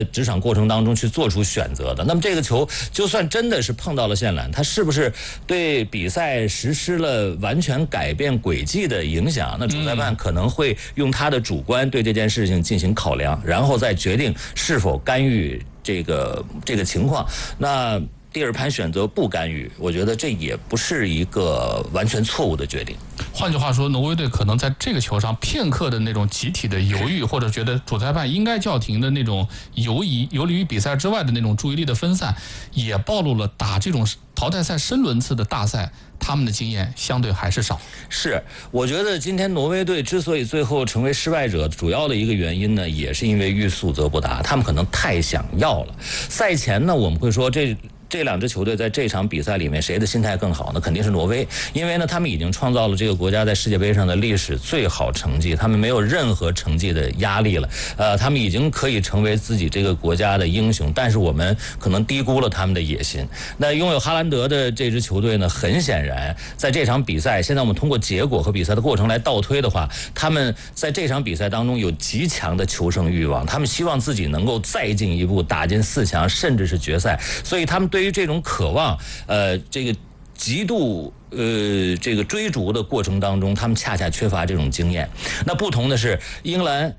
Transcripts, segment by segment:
职场过程当中去做出选择的。那么这个球就算真的是碰到了线缆，它是不是对比赛实施了完全改变轨迹的影响？那主裁判可能会用他的主观对这件事情进行考量，然后再决定是否干预这个情况。那蒂尔潘选择不干预，我觉得这也不是一个完全错误的决定。 换句话说，挪威队可能在这个球上片刻的那种集体的犹豫，或者觉得主裁判应该叫停的那种游离于比赛之外的那种注意力的分散，也暴露了打这种淘汰赛深轮次的大赛，他们的经验相对还是少。 是，我觉得今天挪威队之所以最后成为失败者，主要的一个原因呢，也是因为欲速则不达，他们可能太想要了。赛前呢，我们会说这两支球队在这场比赛里面谁的心态更好呢？肯定是挪威，因为呢他们已经创造了这个国家在世界杯上的历史最好成绩，他们没有任何成绩的压力了，他们已经可以成为自己这个国家的英雄，但是我们可能低估了他们的野心。那拥有哈兰德的这支球队呢，很显然在这场比赛，现在我们通过结果和比赛的过程来倒推的话，他们在这场比赛当中有极强的求胜欲望，他们希望自己能够再进一步打进4强甚至是决赛，所以他们对于这种渴望这个极度这个追逐的过程当中，他们恰恰缺乏这种经验。那不同的是英格兰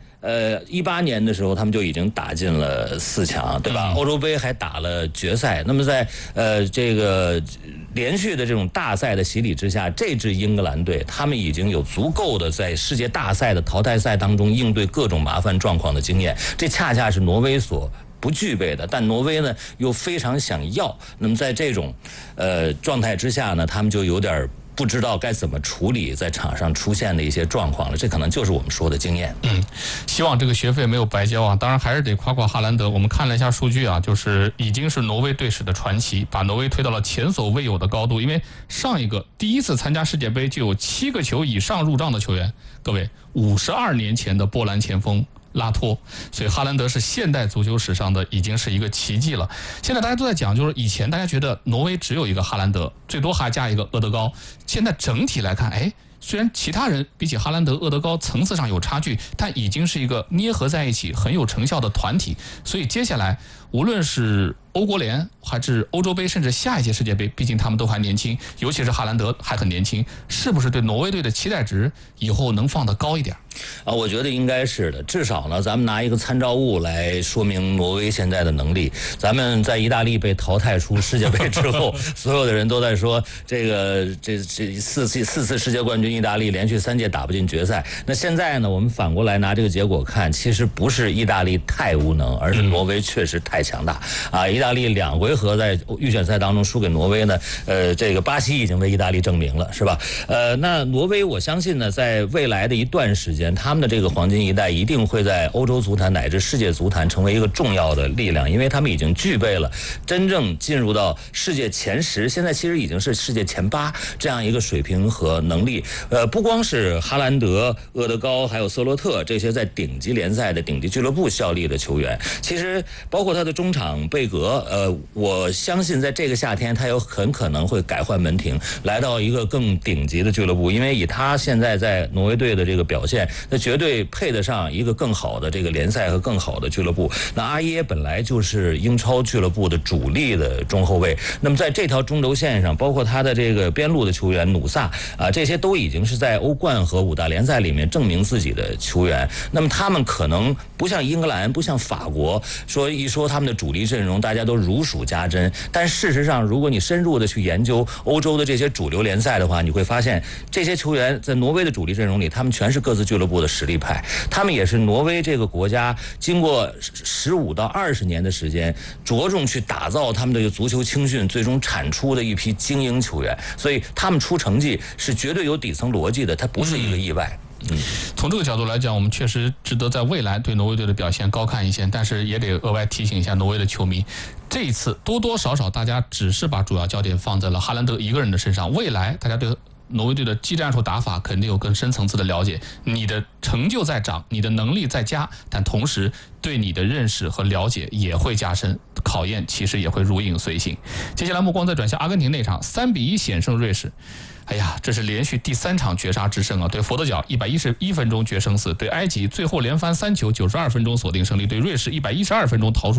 18年的时候他们就已经打进了4强，对吧？欧洲杯还打了决赛。那么在这个连续的这种大赛的洗礼之下，这支英格兰队他们已经有足够的在世界大赛的淘汰赛当中应对各种麻烦状况的经验，这恰恰是挪威所不具备的，但挪威呢又非常想要。那么在这种状态之下呢，他们就有点不知道该怎么处理在场上出现的一些状况了，这可能就是我们说的经验。 希望这个学费没有白交啊！当然还是得夸夸哈兰德。我们看了一下数据啊，就是已经是挪威队史的传奇，把挪威推到了前所未有的高度。因为上一个第一次参加世界杯就有7个球以上入账的球员，各位52年前的波兰前锋拉托，所以哈兰德是现代足球史上的已经是一个奇迹了。现在大家都在讲，就是以前大家觉得挪威只有一个哈兰德，最多还加一个厄德高。现在整体来看，虽然其他人比起哈兰德、厄德高层次上有差距，但已经是一个捏合在一起很有成效的团体。所以接下来无论是欧国联还是欧洲杯，甚至下一届世界杯，毕竟他们都还年轻，尤其是哈兰德还很年轻，是不是对挪威队的期待值以后能放得高一点？ 我觉得应该是的，至少呢，咱们拿一个参照物来说明挪威现在的能力。咱们在意大利被淘汰出世界杯之后，所有的人都在说这四次世界冠军意大利连续3届打不进决赛。那现在呢，我们反过来拿这个结果看，其实不是意大利太无能，而是挪威确实太强大啊！意大利2回合在预选赛当中输给挪威呢，这个巴西已经为意大利证明了，是吧？那挪威我相信呢，在未来的一段时间，他们的这个黄金一代一定会在欧洲足坛乃至世界足坛成为一个重要的力量，因为他们已经具备了真正进入到世界前10，现在其实已经是世界前8这样一个水平和能力。不光是哈兰德、厄德高还有瑟洛特这些在顶级联赛的顶级俱乐部效力的球员，其实包括他的中场贝格，我相信在这个夏天他有很可能会改换门庭，来到一个更顶级的俱乐部，因为以他现在在挪威队的这个表现，那绝对配得上一个更好的这个联赛和更好的俱乐部。那阿耶本来就是英超俱乐部的主力的中后卫，那么在这条中轴线上，包括他的这个边路的球员努萨这些都已经是在欧冠和5大联赛里面证明自己的球员。那么他们可能不像英格兰，不像法国，一说他们的主力阵容大家都如数家珍，但事实上如果你深入的去研究欧洲的这些主流联赛的话，你会发现这些球员在挪威的主力阵容里，他们全是各自俱乐部的实力派，他们也是挪威这个国家经过15到20年的时间着重去打造他们的足球青训，最终产出的一批精英球员，所以他们出成绩是绝对有底层逻辑的，它不是一个意外。 从这个角度来讲，我们确实值得在未来对挪威队的表现高看一线，但是也得额外提醒一下挪威的球迷，这一次多多少少大家只是把主要焦点放在了哈兰德一个人的身上，未来大家对挪威队的技战术打法肯定有更深层次的了解，你的成就在涨，你的能力在加，但同时对你的认识和了解也会加深，考验其实也会如影随形。接下来目光再转向阿根廷那场3-1险胜瑞士，这是连续第3场绝杀之胜啊！对佛得角111分钟决生死，对埃及最后连翻3球，92分钟锁定胜利，对瑞士112分钟逃出